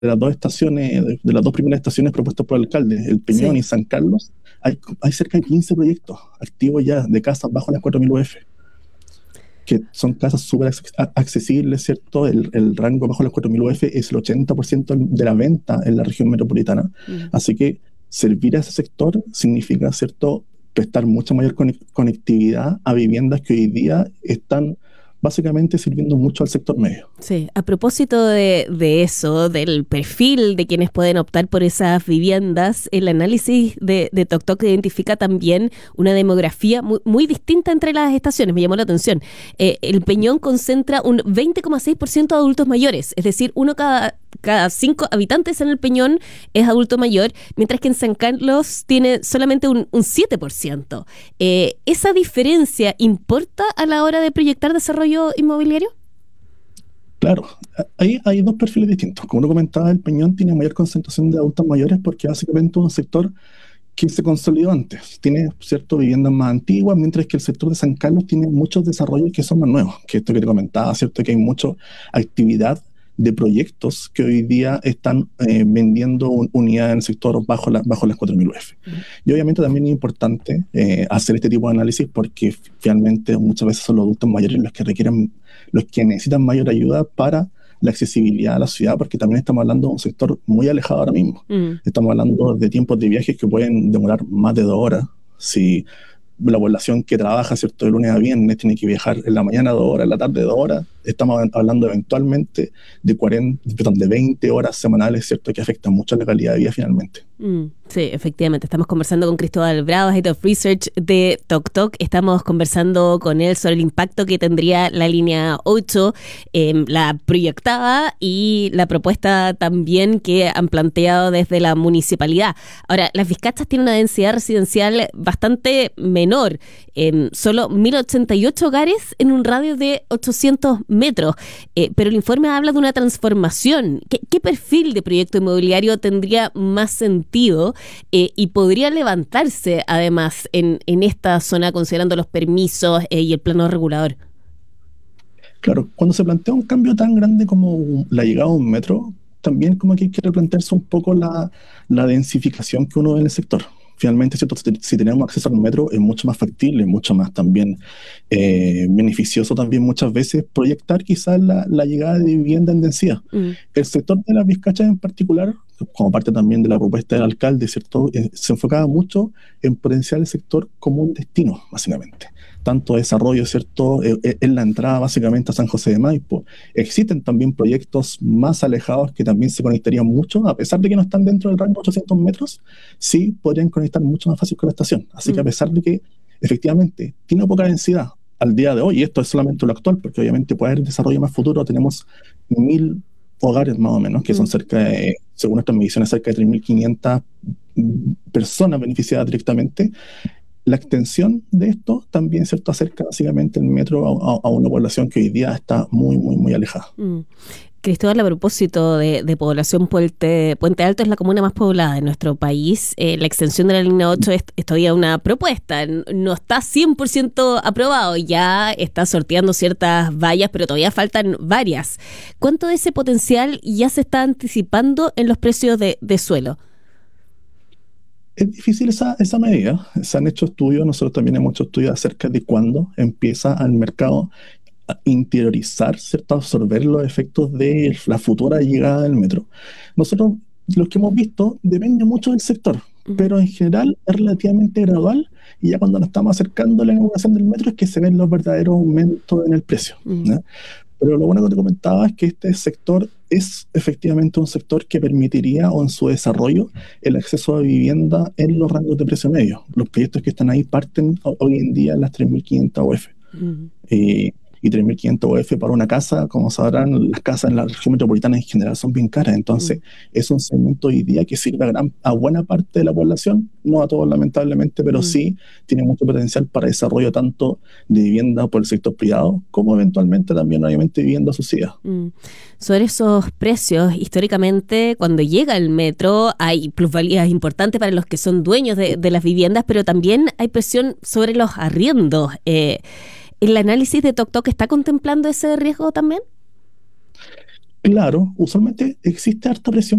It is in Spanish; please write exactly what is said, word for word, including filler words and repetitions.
de las dos estaciones, de, de las dos primeras estaciones propuestas por el alcalde, El Peñón Sí. y San Carlos, hay, hay cerca de quince proyectos activos ya de casas bajo las cuatro mil U F, que son casas súper accesibles, ¿cierto? El, el rango bajo las cuatro mil U F es el ochenta por ciento de la venta en la región metropolitana. Mm. Así que servir a ese sector significa, ¿cierto?, prestar mucha mayor conectividad a viviendas que hoy día están básicamente sirviendo mucho al sector medio. Sí, a propósito de, de eso, del perfil de quienes pueden optar por esas viviendas, el análisis de, de TokTok identifica también una demografía muy, muy distinta entre las estaciones, me llamó la atención. Eh, el Peñón concentra un veinte coma seis por ciento de adultos mayores, es decir, uno cada, cada cinco habitantes en el Peñón es adulto mayor, mientras que en San Carlos tiene solamente un, un siete por ciento. Eh, ¿Esa diferencia importa a la hora de proyectar desarrollo inmobiliario? Claro, ahí hay dos perfiles distintos. Como uno comentaba, el Peñón tiene mayor concentración de adultos mayores porque básicamente es un sector que se consolidó antes. Tiene, cierto, viviendas más antiguas, mientras que el sector de San Carlos tiene muchos desarrollos que son más nuevos. Que esto que te comentaba, cierto, que hay mucha actividad de proyectos que hoy día están eh, vendiendo un, unidades en el sector bajo, la, bajo las cuatro mil U F. Uh-huh. Y obviamente también es importante eh, hacer este tipo de análisis porque finalmente muchas veces son los adultos mayores los que requieren, los que necesitan mayor ayuda para la accesibilidad a la ciudad, porque también estamos hablando de un sector muy alejado ahora mismo. Uh-huh. Estamos hablando de tiempos de viajes que pueden demorar más de dos horas. Si la población que trabaja, ¿cierto?, de lunes a viernes tiene que viajar en la mañana dos horas, en la tarde dos horas, estamos hablando eventualmente de cuarenta, perdón, de veinte horas semanales, ¿cierto?, que afectan mucho la calidad de vida finalmente. Mm, sí, efectivamente. Estamos conversando con Cristóbal Bravo, Head of Research de TokTok. Estamos conversando con él sobre el impacto que tendría la línea ocho, eh, la proyectada y la propuesta también que han planteado desde la municipalidad. Ahora, Las Vizcachas tiene una densidad residencial bastante menor, eh, solo mil ochenta y ocho hogares en un radio de ochocientos metros, eh, pero el informe habla de una transformación. ¿Qué, qué perfil de proyecto inmobiliario tendría más sentido eh, y podría levantarse además en, en esta zona considerando los permisos eh, y el plano regulador? Claro, cuando se plantea un cambio tan grande como la llegada a un metro, también como que hay que replantearse un poco la, la densificación que uno ve en el sector. Finalmente, ¿cierto?, si tenemos acceso al metro es mucho más factible, mucho más también eh, beneficioso también muchas veces proyectar quizás la, la llegada de vivienda en densidad. Mm. El sector de Las Vizcachas en particular, como parte también de la propuesta del alcalde, ¿cierto?, eh, se enfocaba mucho en potenciar el sector como un destino, básicamente. Tanto desarrollo, ¿cierto?, eh, eh, en la entrada básicamente a San José de Maipo. Existen también proyectos más alejados que también se conectarían mucho, a pesar de que no están dentro del rango de ochocientos metros, sí podrían conectar mucho más fácil con la estación. Así mm. que a pesar de que efectivamente tiene poca densidad al día de hoy, y esto es solamente lo actual, porque obviamente puede haber desarrollo más futuro, tenemos mil hogares más o menos, que mm. son cerca de, según nuestras mediciones, cerca de tres mil quinientas personas beneficiadas directamente. La extensión de esto también, ¿cierto?, acerca básicamente el metro a, a, a una población que hoy día está muy, muy, muy alejada. Mm. Cristóbal, a propósito de, de población, Puente, Puente Alto es la comuna más poblada de nuestro país. Eh, la extensión de la línea ocho es, es todavía una propuesta, no está cien por ciento aprobado, ya está sorteando ciertas vallas, pero todavía faltan varias. ¿Cuánto de ese potencial ya se está anticipando en los precios de, de suelo? Es difícil esa, esa medida. Se han hecho estudios, nosotros también hemos hecho estudios acerca de cuándo empieza al mercado a interiorizar, ¿cierto?, a absorber los efectos de la futura llegada del metro. Nosotros, los que hemos visto, depende mucho del sector, uh-huh. pero en general es relativamente gradual, y ya cuando nos estamos acercando a la inauguración del metro es que se ven los verdaderos aumentos en el precio. Uh-huh. ¿no? Pero lo bueno que te comentaba es que este sector es efectivamente un sector que permitiría, o en su desarrollo, el acceso a vivienda en los rangos de precio medio. Los proyectos que están ahí parten hoy en día en las tres mil quinientas U F. Uh-huh. Eh, y tres mil quinientas U F para una casa, como sabrán, las casas en la región metropolitana en general son bien caras. Entonces, uh-huh. es un segmento hoy día que sirve a, gran, a buena parte de la población, no a todos lamentablemente, pero uh-huh. sí tiene mucho potencial para desarrollo tanto de vivienda por el sector privado, como eventualmente también, obviamente, vivienda asociada. Uh-huh. Sobre esos precios, históricamente, cuando llega el metro, hay plusvalías importantes para los que son dueños de, de las viviendas, pero también hay presión sobre los arriendos. Eh, ¿El análisis de TokTok está contemplando ese riesgo también? Claro, usualmente existe harta presión